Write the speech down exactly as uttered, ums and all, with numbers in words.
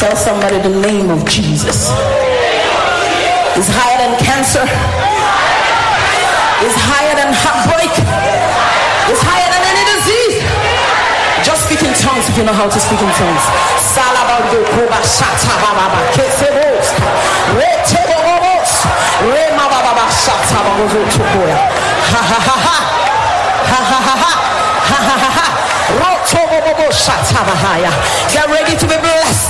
Tell somebody the name of Jesus is higher than cancer, is higher than heartbreak, is higher than any disease. Just speak in tongues if you know how to speak in tongues. Salabando koba shata baba kesebos retebos rema baba shata baba zotokoya ha ha ha ha ha ha ha ha ha ha ha rotobobo shata bahaya. Get ready to be blessed.